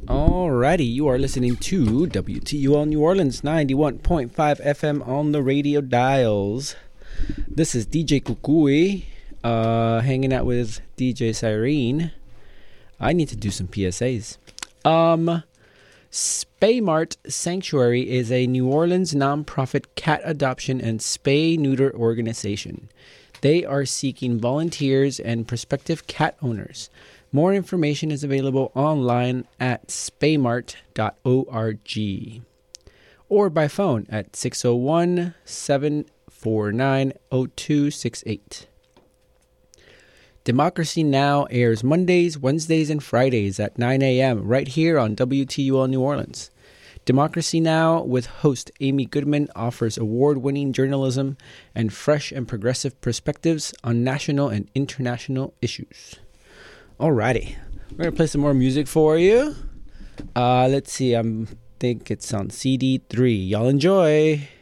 Alrighty, you are listening to WTUL New Orleans 91.5 FM on the radio dials. This is DJ Kukui, hanging out with DJ Cyrene. I need to do some PSAs. Spaymart Sanctuary is a New Orleans nonprofit cat adoption and spay-neuter organization. They are seeking volunteers and prospective cat owners. More information is available online at spaymart.org or by phone at 601-749-0268. Democracy Now! Airs Mondays, Wednesdays, and Fridays at 9 a.m. right here on WTUL New Orleans. Democracy Now! With host Amy Goodman offers award-winning journalism and fresh and progressive perspectives on national and international issues. Alrighty, we're going to play some more music for you. Let's see, I think it's on CD3. Y'all enjoy.